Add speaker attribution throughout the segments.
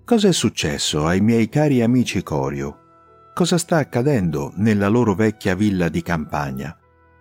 Speaker 1: Cosa è successo ai miei cari amici Corio? Cosa sta accadendo nella loro vecchia villa di campagna?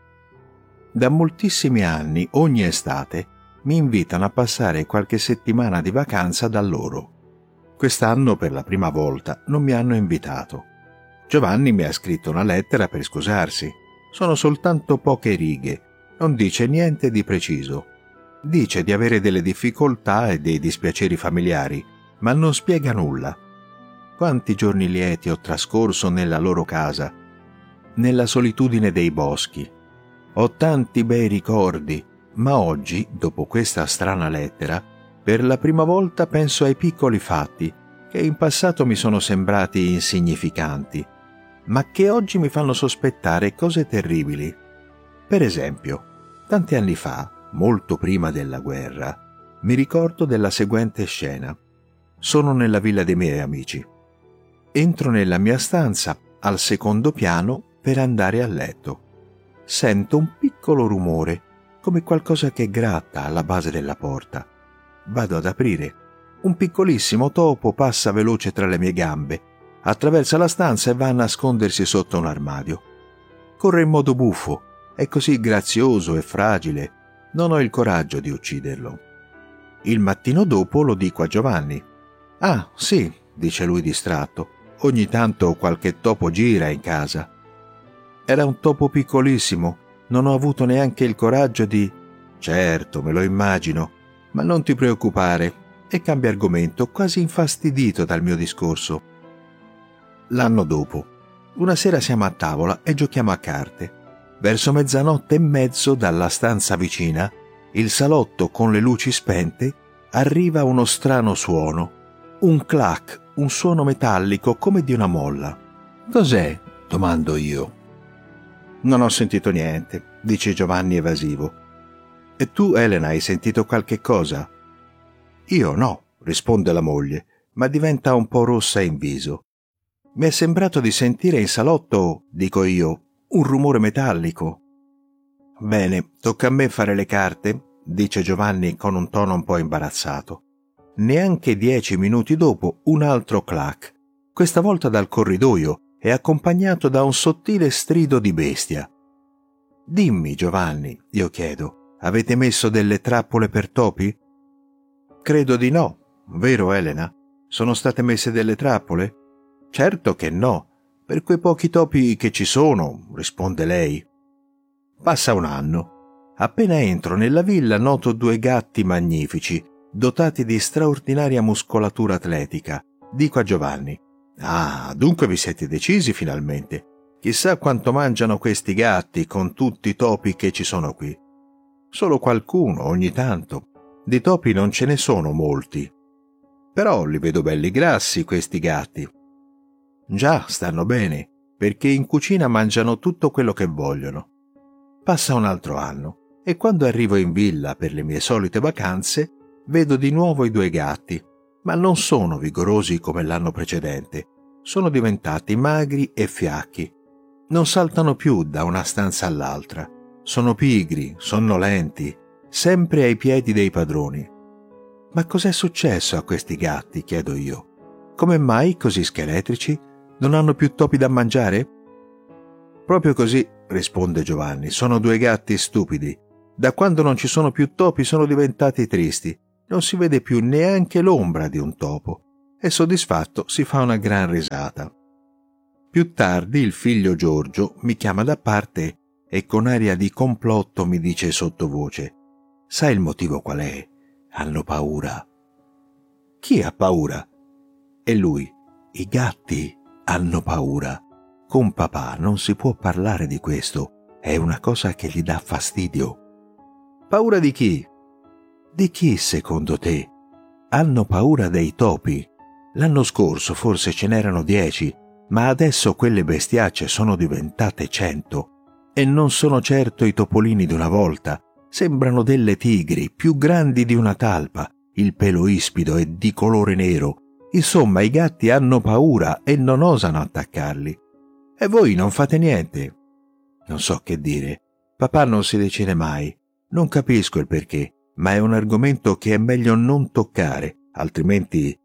Speaker 1: Da moltissimi anni, ogni estate, mi invitano a passare qualche settimana di vacanza da loro. Quest'anno, per la prima volta, non mi hanno invitato. Giovanni mi ha scritto una lettera per scusarsi. Sono soltanto poche righe, non dice niente di preciso. Dice di avere delle difficoltà e dei dispiaceri familiari, ma non spiega nulla. Quanti giorni lieti ho trascorso nella loro casa, nella solitudine dei boschi. Ho tanti bei ricordi, ma oggi, dopo questa strana lettera, per la prima volta penso ai piccoli fatti che in passato mi sono sembrati insignificanti, ma che oggi mi fanno sospettare cose terribili. Per esempio, tanti anni fa, molto prima della guerra, mi ricordo della seguente scena. Sono nella villa dei miei amici. Entro nella mia stanza, al secondo piano, per andare a letto. Sento un piccolo rumore, come qualcosa che gratta alla base della porta. Vado ad aprire. Un piccolissimo topo passa veloce tra le mie gambe, attraversa la stanza e va a nascondersi sotto un armadio. Corre in modo buffo, è così grazioso e fragile, non ho il coraggio di ucciderlo. Il mattino dopo lo dico a Giovanni. «Ah, sì», dice lui distratto, «ogni tanto qualche topo gira in casa». Era un topo piccolissimo, non ho avuto neanche il coraggio di... «Certo, me lo immagino, ma non ti preoccupare», e cambia argomento, quasi infastidito dal mio discorso. L'anno dopo, una sera siamo a tavola e giochiamo a carte. Verso 00:30 dalla stanza vicina, il salotto con le luci spente, arriva uno strano suono. Un clac, un suono metallico come di una molla. «Cos'è?» domando io. «Non ho sentito niente», dice Giovanni evasivo. «E tu, Elena, hai sentito qualche cosa?» «Io no», risponde la moglie, ma diventa un po' rossa in viso. «Mi è sembrato di sentire in salotto», dico io, «un rumore metallico». «Bene, tocca a me fare le carte», dice Giovanni con un tono un po' imbarazzato. Neanche 10 minuti dopo un altro clac, questa volta dal corridoio e accompagnato da un sottile strido di bestia. «Dimmi, Giovanni», io chiedo, «avete messo delle trappole per topi?» «Credo di no, vero Elena? Sono state messe delle trappole?» «Certo che no, per quei pochi topi che ci sono», risponde lei. Passa un anno. Appena entro nella villa noto 2 gatti magnifici, dotati di straordinaria muscolatura atletica. Dico a Giovanni: «Ah, dunque vi siete decisi finalmente. Chissà quanto mangiano questi gatti con tutti i topi che ci sono qui». «Solo qualcuno, ogni tanto. Di topi non ce ne sono molti. Però li vedo belli grassi questi gatti». «Già, stanno bene, perché in cucina mangiano tutto quello che vogliono». Passa un altro anno e quando arrivo in villa per le mie solite vacanze vedo di nuovo i 2 gatti, ma non sono vigorosi come l'anno precedente. Sono diventati magri e fiacchi. Non saltano più da una stanza all'altra. Sono pigri, sonnolenti, sempre ai piedi dei padroni. «Ma cos'è successo a questi gatti?» chiedo io. «Come mai così scheletrici? Non hanno più topi da mangiare?» «Proprio così», risponde Giovanni, «sono 2 gatti stupidi. Da quando non ci sono più topi sono diventati tristi. Non si vede più neanche l'ombra di un topo». E soddisfatto si fa una gran risata. Più tardi il figlio Giorgio mi chiama da parte e con aria di complotto mi dice sottovoce: «Sai il motivo qual è? Hanno paura». «Chi ha paura?» E lui: «I gatti hanno paura. Con papà non si può parlare di questo, è una cosa che gli dà fastidio». «Paura di chi?» «Di chi, secondo te? Hanno paura dei topi. L'anno scorso forse ce n'erano 10, ma adesso quelle bestiacce sono diventate 100. E non sono certo i topolini d'una volta. Sembrano delle tigri, più grandi di una talpa, il pelo ispido e di colore nero. Insomma, i gatti hanno paura e non osano attaccarli. E voi non fate niente?» Non so che dire. Papà non si decide mai. Non capisco il perché, ma è un argomento che è meglio non toccare, altrimenti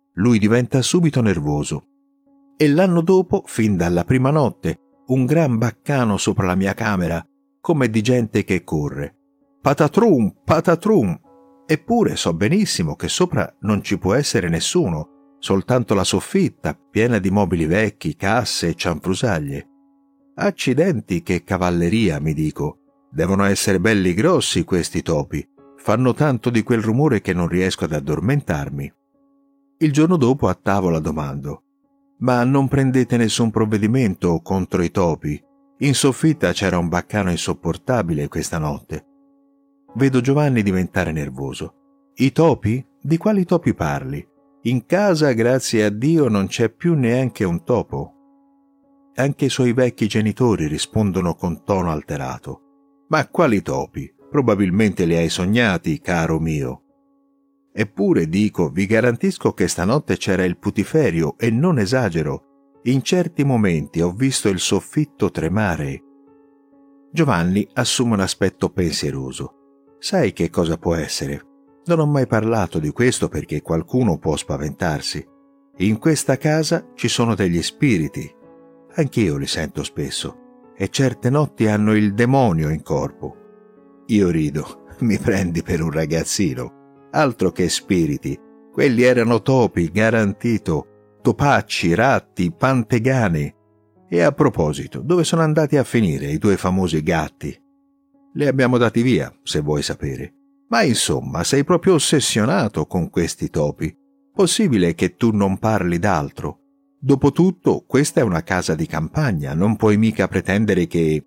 Speaker 1: lui diventa subito nervoso. E l'anno dopo, fin dalla prima notte, un gran baccano sopra la mia camera, come di gente che corre. Patatrum, patatrum! Eppure so benissimo che sopra non ci può essere nessuno, soltanto la soffitta, piena di mobili vecchi, casse e cianfrusaglie. Accidenti, che cavalleria, mi dico. Devono essere belli grossi questi topi. Fanno tanto di quel rumore che non riesco ad addormentarmi. Il giorno dopo a tavola domando: ma non prendete nessun provvedimento contro i topi? In soffitta c'era un baccano insopportabile questa notte. Vedo Giovanni diventare nervoso. I topi? Di quali topi parli? In casa, grazie a Dio, non c'è più neanche un topo. Anche i suoi vecchi genitori rispondono con tono alterato. Ma quali topi? Probabilmente li hai sognati, caro mio. Eppure, dico, vi garantisco che stanotte c'era il putiferio e non esagero. In certi momenti ho visto il soffitto tremare. Giovanni assume un aspetto pensieroso. Sai che cosa può essere? Non ho mai parlato di questo perché qualcuno può spaventarsi. In questa casa ci sono degli spiriti. Anch'io li sento spesso. E certe notti hanno il demonio in corpo. Io rido. Mi prendi per un ragazzino. Altro che spiriti. Quelli erano topi, garantito. Topacci, ratti, pantegane. E a proposito, dove sono andati a finire i due famosi gatti? Li abbiamo dati via, se vuoi sapere. Ma insomma, sei proprio ossessionato con questi topi. Possibile che tu non parli d'altro? Dopotutto, questa è una casa di campagna, non puoi mica pretendere che...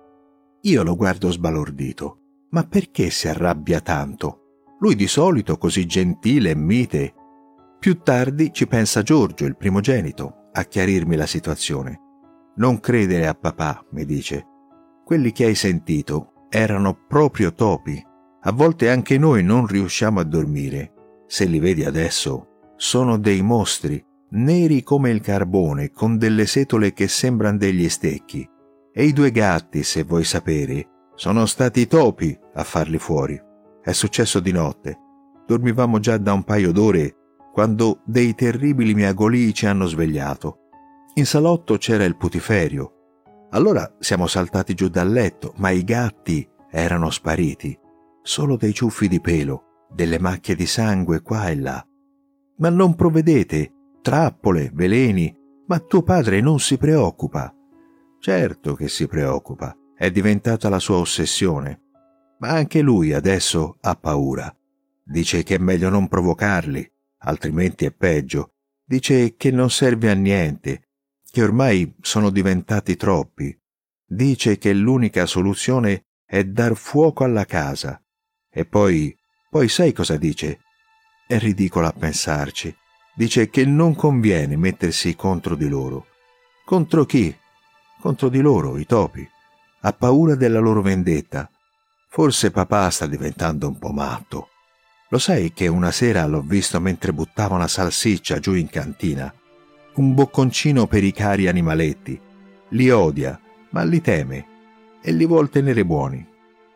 Speaker 1: Io lo guardo sbalordito. Ma perché si arrabbia tanto? Lui di solito così gentile e mite. Più tardi ci pensa Giorgio, il primogenito, a chiarirmi la situazione. Non credere a papà, mi dice. Quelli che hai sentito erano proprio topi. A volte anche noi non riusciamo a dormire. Se li vedi adesso, sono dei mostri, neri come il carbone, con delle setole che sembrano degli stecchi. E i due gatti, se vuoi sapere, sono stati topi a farli fuori. È successo di notte. Dormivamo già da un paio d'ore quando dei terribili miagolii ci hanno svegliato. In salotto c'era il putiferio. Allora siamo saltati giù dal letto, ma i gatti erano spariti. Solo dei ciuffi di pelo, delle macchie di sangue qua e là. Ma non provvedete, trappole, veleni, ma tuo padre non si preoccupa. Certo che si preoccupa, è diventata la sua ossessione. Ma anche lui adesso ha paura. Dice che è meglio non provocarli, altrimenti è peggio. Dice che non serve a niente, che ormai sono diventati troppi. Dice che l'unica soluzione è dar fuoco alla casa. E poi sai cosa dice? È ridicolo a pensarci. Dice che non conviene mettersi contro di loro. Contro chi? Contro di loro, i topi. Ha paura della loro vendetta. Forse papà sta diventando un po' matto. Lo sai che una sera l'ho visto mentre buttava una salsiccia giù in cantina? Un bocconcino per i cari animaletti. Li odia, ma li teme e li vuol tenere buoni.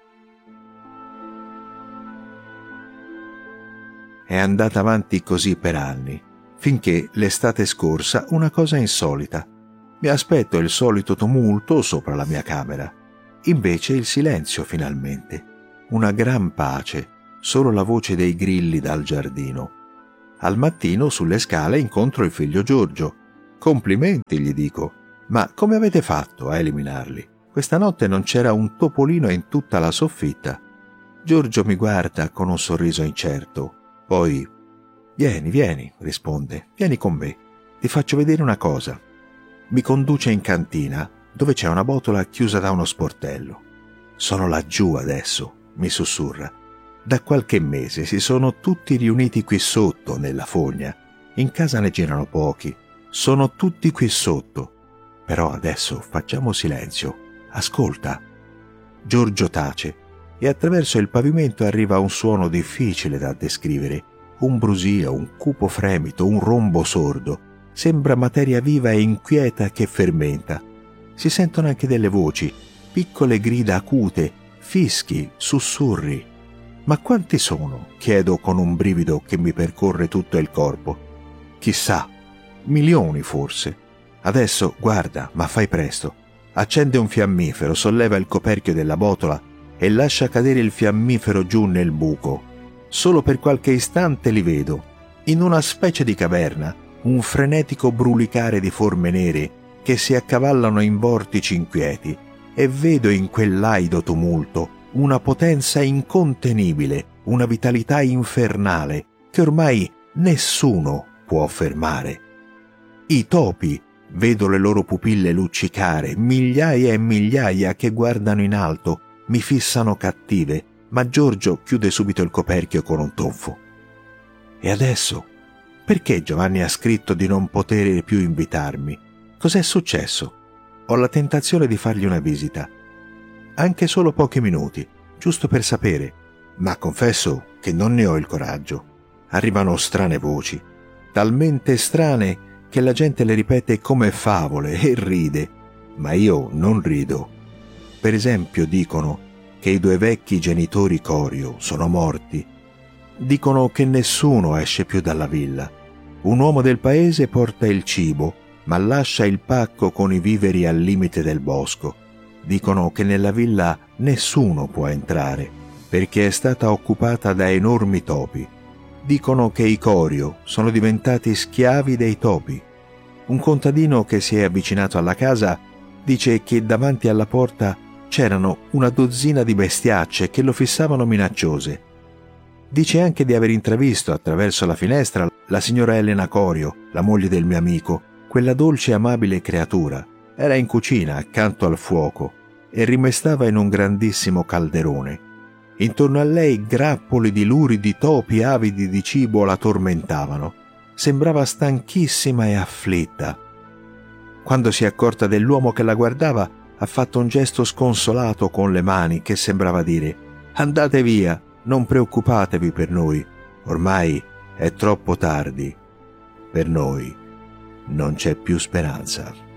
Speaker 1: È andata avanti così per anni, finché l'estate scorsa una cosa insolita. Mi aspetto il solito tumulto sopra la mia camera. Invece il silenzio finalmente. Una gran pace, solo la voce dei grilli dal giardino. Al mattino sulle scale incontro il figlio Giorgio. Complimenti, gli dico. Ma come avete fatto a eliminarli? Questa notte non c'era un topolino in tutta la soffitta. Giorgio mi guarda con un sorriso incerto. Poi, vieni, risponde, vieni con me. Ti faccio vedere una cosa. Mi conduce in cantina, dove c'è una botola chiusa da uno sportello. Sono laggiù adesso, mi sussurra. Da qualche mese si sono tutti riuniti qui sotto, nella fogna. In casa ne girano pochi. Sono tutti qui sotto. Però adesso facciamo silenzio. Ascolta. Giorgio tace e attraverso il pavimento arriva un suono difficile da descrivere. Un brusio, un cupo fremito, un rombo sordo. Sembra materia viva e inquieta che fermenta. Si sentono anche delle voci, piccole grida acute, fischi, sussurri. Ma quanti sono? Chiedo con un brivido che mi percorre tutto il corpo. Chissà, milioni forse. Adesso, guarda, ma fai presto. Accende un fiammifero, solleva il coperchio della botola e lascia cadere il fiammifero giù nel buco. Solo per qualche istante li vedo. In una specie di caverna, un frenetico brulicare di forme nere che si accavallano in vortici inquieti, e vedo in quel laido tumulto una potenza incontenibile, una vitalità infernale che ormai nessuno può fermare. I topi, vedo le loro pupille luccicare, migliaia e migliaia che guardano in alto, mi fissano cattive, ma Giorgio chiude subito il coperchio con un tonfo. E adesso? Perché Giovanni ha scritto di non poter più invitarmi? Cos'è successo? Ho la tentazione di fargli una visita. Anche solo pochi minuti, giusto per sapere, ma confesso che non ne ho il coraggio. Arrivano strane voci, talmente strane che la gente le ripete come favole e ride, ma io non rido. Per esempio dicono che i 2 vecchi genitori Corio sono morti. Dicono che nessuno esce più dalla villa. Un uomo del paese porta il cibo, ma lascia il pacco con i viveri al limite del bosco. Dicono che nella villa nessuno può entrare, perché è stata occupata da enormi topi. Dicono che i Corio sono diventati schiavi dei topi. Un contadino che si è avvicinato alla casa dice che davanti alla porta c'erano una dozzina di bestiacce che lo fissavano minacciose. Dice anche di aver intravisto attraverso la finestra la signora Elena Corio, la moglie del mio amico, quella dolce e amabile creatura. Era in cucina accanto al fuoco e rimestava in un grandissimo calderone. Intorno a lei grappoli di luridi topi avidi di cibo la tormentavano. Sembrava stanchissima e afflitta. Quando si è accorta dell'uomo che la guardava, ha fatto un gesto sconsolato con le mani che sembrava dire: «Andate via, non preoccupatevi per noi, ormai è troppo tardi. Per noi non c'è più speranza».